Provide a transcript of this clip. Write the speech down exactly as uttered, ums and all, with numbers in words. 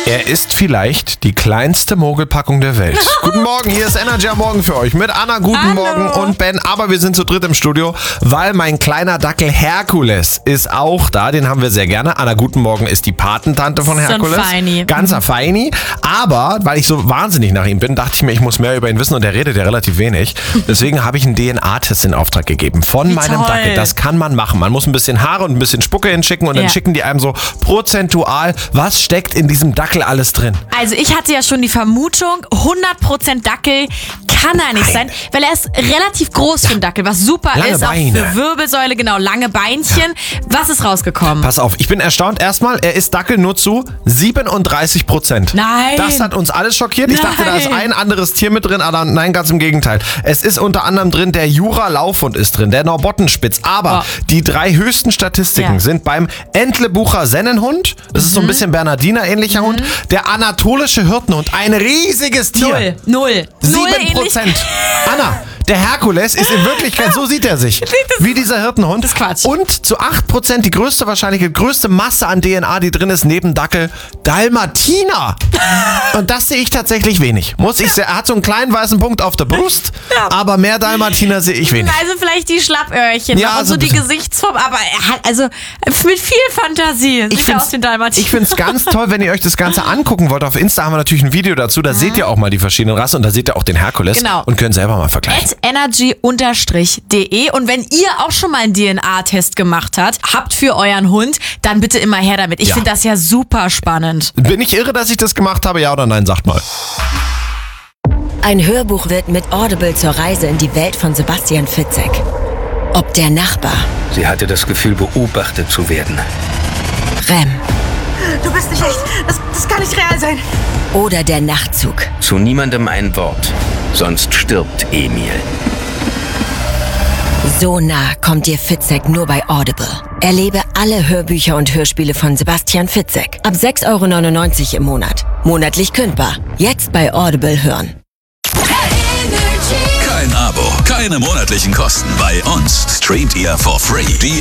Er ist vielleicht die kleinste Mogelpackung der Welt. Guten Morgen, hier ist Energy am Morgen für euch mit Anna, guten Hallo. Morgen und Ben. Aber wir sind zu dritt im Studio, weil mein kleiner Dackel Herkules ist auch da. Den haben wir sehr gerne. Anna, guten Morgen, ist die Patentante von Herkules. So ein Feini. Ganzer Feini. Aber, weil ich so wahnsinnig nach ihm bin, dachte ich mir, ich muss mehr über ihn wissen und er redet ja relativ wenig. Deswegen habe ich einen D N A-Test in Auftrag gegeben von Wie meinem toll. Dackel. Das kann man machen. Man muss ein bisschen Haare und ein bisschen Spucke hinschicken und dann Ja. schicken die einem so prozentual, was steckt in diesem Dackel alles drin. Also ich hatte ja schon die Vermutung, hundert Prozent Dackel kann er nicht sein, weil er ist relativ groß für einen Dackel, was super Lange ist, auch Beine. für Wirbelsäule, genau, lange Beinchen. Was ist rausgekommen? Pass auf, ich bin erstaunt. Erstmal, er ist Dackel nur zu siebenunddreißig Prozent. Nein. Das hat uns alles schockiert. Ich dachte, da ist Nein. ein anderes Tier mit drin, aber nein, ganz im Gegenteil. Es ist unter anderem drin, der Jura-Laufhund ist drin, der Norbottenspitz. Aber Oh. die drei höchsten Statistiken Ja. sind beim Entlebucher Sennenhund, das ist so ein bisschen Bernardiner-ähnlicher Hund, der anatolische Hirtenhund, ein riesiges Tier. Null, null. Null Sieben Prozent. Anna, der Herkules ist in Wirklichkeit, so sieht er sich, wie dieser Hirtenhund. Das ist Quatsch. Und zu acht Prozent die größte Wahrscheinlichkeit, größte Masse an D N A, die drin ist, neben Dackel, Dalmatiner. Und das sehe ich tatsächlich wenig. Muss ich sehr, er hat so einen kleinen weißen Punkt auf der Brust, Ja. aber mehr Dalmatiner sehe ich wenig. Also vielleicht die Schlappöhrchen Ja, noch und so so ein die bisschen. Gesichtsform, aber er hat also mit viel Fantasie Ich sieht er aus den Dalmatiner. Ich finde es ganz toll, wenn ihr euch das Ganze angucken wollt. Auf Insta haben wir natürlich ein Video dazu. Da seht ihr auch mal die verschiedenen Rassen und da seht ihr auch den Herkules Genau. und könnt selber mal vergleichen. at energy Bindestrich de und wenn ihr auch schon mal einen D N A-Test gemacht habt, habt für euren Hund, dann bitte immer her damit. Ich Ja. finde das ja super spannend. Bin ich irre, dass ich das gemacht habe? Ja oder nein? Sagt mal. Ein Hörbuch wird mit Audible zur Reise in die Welt von Sebastian Fitzek. Ob der Nachbar, Sie hatte das Gefühl, beobachtet zu werden. Rem Du bist nicht echt. Das, das kann nicht real sein. oder der Nachtzug. Zu niemandem ein Wort, sonst stirbt Emil. So nah kommt dir Fitzek nur bei Audible. Erlebe alle Hörbücher und Hörspiele von Sebastian Fitzek. Ab sechs Euro neunundneunzig im Monat. Monatlich kündbar. Jetzt bei Audible hören. Kein Abo, keine monatlichen Kosten. Bei uns streamt ihr for free. Die